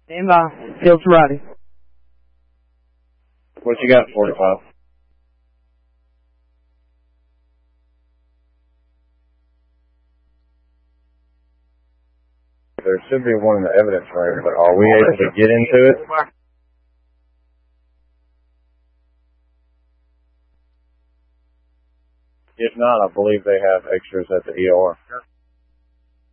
Stand by. Field's ready. What you got, 45? There should be one in the evidence room, but are we able to get into it? If not, I believe they have extras at the ER.